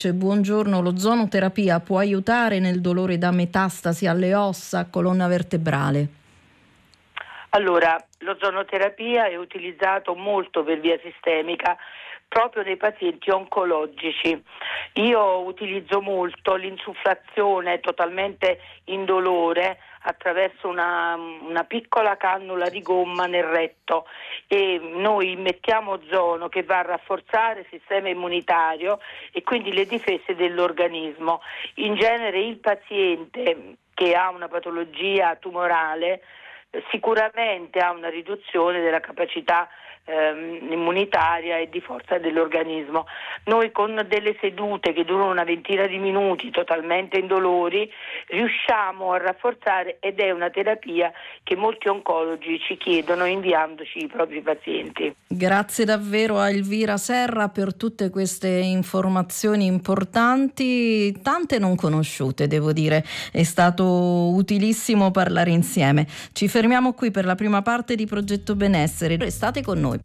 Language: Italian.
Buongiorno, lo zonoterapia può aiutare nel dolore da metastasi alle ossa, colonna vertebrale? Allora, l'ozonoterapia è utilizzato molto per via sistemica proprio nei pazienti oncologici. Io utilizzo molto l'insufflazione totalmente indolore attraverso una piccola cannula di gomma nel retto e noi mettiamo ozono che va a rafforzare il sistema immunitario e quindi le difese dell'organismo. In genere il paziente che ha una patologia tumorale sicuramente ha una riduzione della capacità immunitaria e di forza dell'organismo. Noi con delle sedute che durano una ventina di minuti totalmente indolori riusciamo a rafforzare, ed è una terapia che molti oncologi ci chiedono inviandoci i propri pazienti. Grazie davvero a Elvira Serra per tutte queste informazioni importanti, tante non conosciute, devo dire. È stato utilissimo parlare insieme. Ci fermiamo qui per la prima parte di Progetto Benessere. Restate con noi.